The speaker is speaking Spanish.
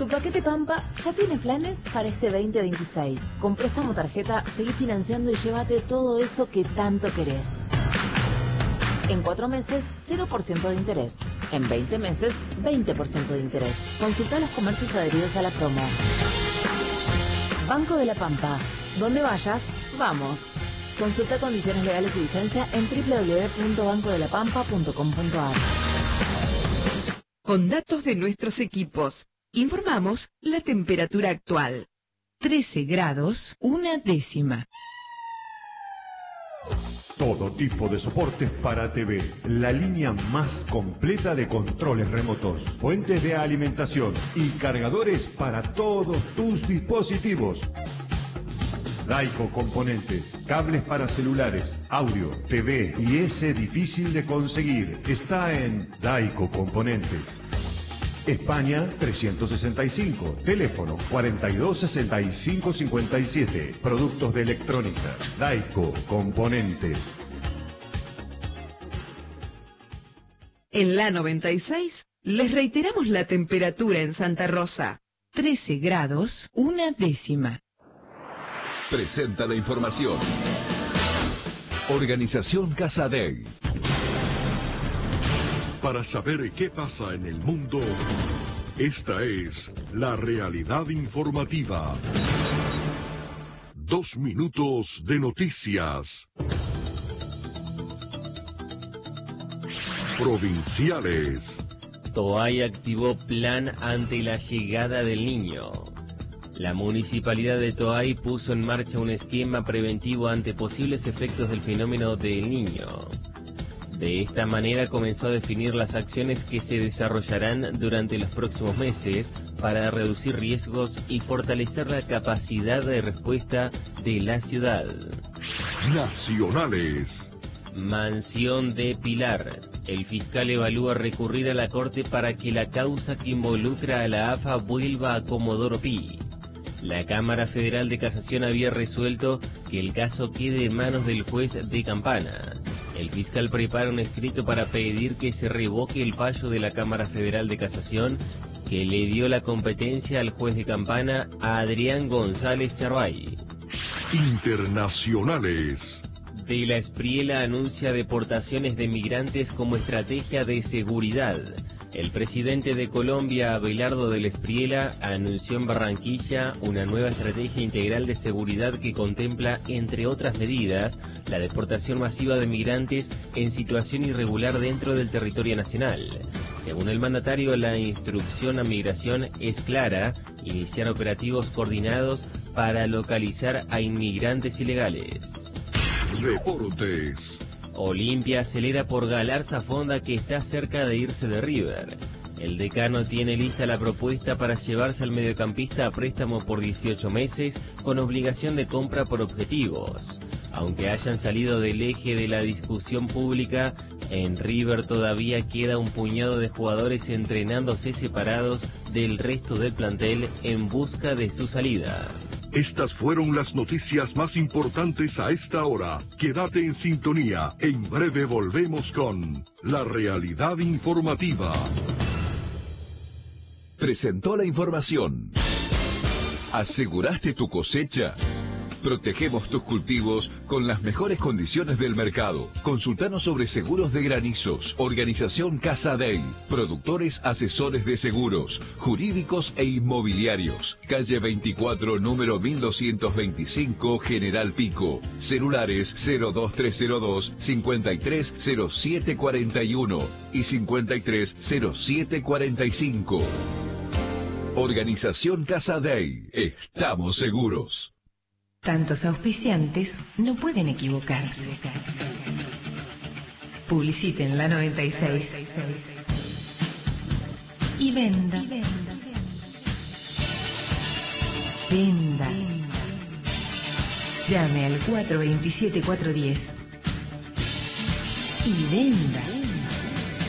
Tu paquete Pampa ya tiene planes para este 2026. Con préstamo tarjeta, seguí financiando y llévate todo eso que tanto querés. En 4 meses, 0% de interés. En 20 meses, 20% de interés. Consulta los comercios adheridos a la promo. Banco de la Pampa. Donde vayas, vamos. Consulta condiciones legales y vigencia en www.bancodelapampa.com.ar. Con datos de nuestros equipos, informamos la temperatura actual. 13 grados, 1/10. Todo tipo de soportes para TV. La línea más completa de controles remotos, fuentes de alimentación y cargadores para todos tus dispositivos. Daico Componentes, cables para celulares, audio, TV y ese difícil de conseguir. Está en Daico Componentes. España 365, teléfono 426557. Productos de electrónica, Daico Componentes. En la 96, les reiteramos la temperatura en Santa Rosa. 13 grados, 1/10. Presenta la información. Organización Casadei. Para saber qué pasa en el mundo, esta es la realidad informativa. 2 minutos de noticias. Provinciales. Toay activó plan ante la llegada del Niño. La municipalidad de Toay puso en marcha un esquema preventivo ante posibles efectos del fenómeno del Niño. De esta manera comenzó a definir las acciones que se desarrollarán durante los próximos meses para reducir riesgos y fortalecer la capacidad de respuesta de la ciudad. Nacionales. Mansión de Pilar. El fiscal evalúa recurrir a la Corte para que la causa que involucra a la AFA vuelva a Comodoro Pi. La Cámara Federal de Casación había resuelto que el caso quede en manos del juez de Campana. El fiscal prepara un escrito para pedir que se revoque el fallo de la Cámara Federal de Casación que le dio la competencia al juez de Campana a Adrián González Charbay. Internacionales. De la Espriela anuncia deportaciones de migrantes como estrategia de seguridad. El presidente de Colombia, Abelardo del Espriela, anunció en Barranquilla una nueva estrategia integral de seguridad que contempla, entre otras medidas, la deportación masiva de migrantes en situación irregular dentro del territorio nacional. Según el mandatario, la instrucción a migración es clara: iniciar operativos coordinados para localizar a inmigrantes ilegales. Deportes. Olimpia acelera por Galarza Fonda, que está cerca de irse de River. El decano tiene lista la propuesta para llevarse al mediocampista a préstamo por 18 meses con obligación de compra por objetivos. Aunque hayan salido del eje de la discusión pública, en River todavía queda un puñado de jugadores entrenándose separados del resto del plantel en busca de su salida. Estas fueron las noticias más importantes a esta hora. Quédate en sintonía. En breve volvemos con la realidad informativa. Presentó la información. ¿Aseguraste tu cosecha? Protegemos tus cultivos con las mejores condiciones del mercado. Consultanos sobre seguros de granizos. Organización Casadei. Productores asesores de seguros, jurídicos e inmobiliarios. Calle 24, número 1225, General Pico. Celulares 02302 530741 y 530745. Organización Casadei. Estamos seguros. Tantos auspiciantes no pueden equivocarse. Publiciten la 96 y venda. Venda. Llame al 427-410 y venda.